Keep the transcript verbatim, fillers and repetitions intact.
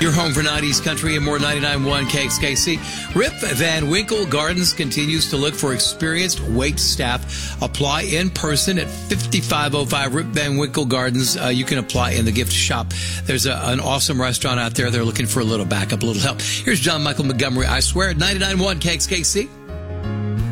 Your home for nineties country and more. Ninety-nine point one K X K C. Rip Van Winkle Gardens continues to look for experienced wait staff. Apply in person at fifty-five oh five Rip Van Winkle Gardens. Uh, you can apply in the gift shop. There's a, an awesome restaurant out there. They're looking for a little backup, a little help. Here's John Michael Montgomery. I swear, ninety-nine point one K X K C.